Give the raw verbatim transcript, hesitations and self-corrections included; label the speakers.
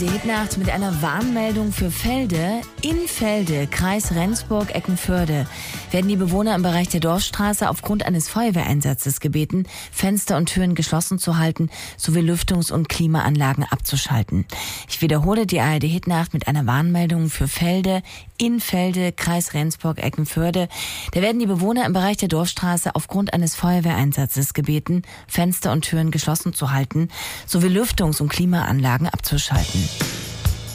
Speaker 1: Die Hitnacht mit einer Warnmeldung für Felde. In Felde, Kreis Rendsburg-Eckernförde, werden die Bewohner im Bereich der Dorfstraße aufgrund eines Feuerwehreinsatzes gebeten, Fenster und Türen geschlossen zu halten, sowie Lüftungs- und Klimaanlagen abzuschalten. Ich wiederhole die A R D Hitnacht mit einer Warnmeldung für Felde. In Felde, Kreis Rendsburg-Eckernförde, da werden die Bewohner im Bereich der Dorfstraße aufgrund eines Feuerwehreinsatzes gebeten, Fenster und Türen geschlossen zu halten, sowie Lüftungs- und Klimaanlagen abzuschalten.